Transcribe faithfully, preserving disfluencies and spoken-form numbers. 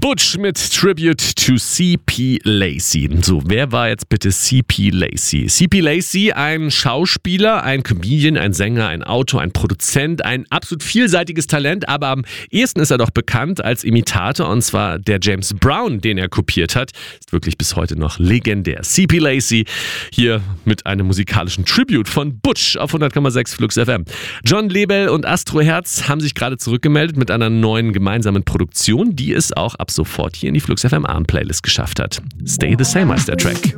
Butch mit Tribute to C P. Lacey. So, wer war jetzt bitte C P. Lacey? C P. Lacey, ein Schauspieler, ein Comedian, ein Sänger, ein Autor, ein Produzent, ein absolut vielseitiges Talent, aber am ehesten ist er doch bekannt als Imitator, und zwar der James Brown, den er kopiert hat. Ist wirklich bis heute noch legendär. C P. Lacey hier mit einem musikalischen Tribute von Butch auf hundert Komma sechs Flux F M. John Lebel und Astro Herz haben sich gerade zurückgemeldet mit einer neuen gemeinsamen Produktion, die es auch ab sofort hier in die Flux F M Abend Playlist geschafft hat. Stay the Same heißt der Track.